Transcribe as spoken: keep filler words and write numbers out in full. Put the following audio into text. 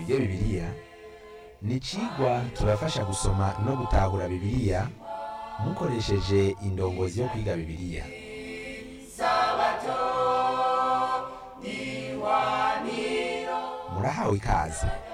twige bibiliya ni icigwa tubafasha gusoma no gutahura bibiliya mukoresheje indongozi yo kwiga bibiliya. Murahawe ikaze.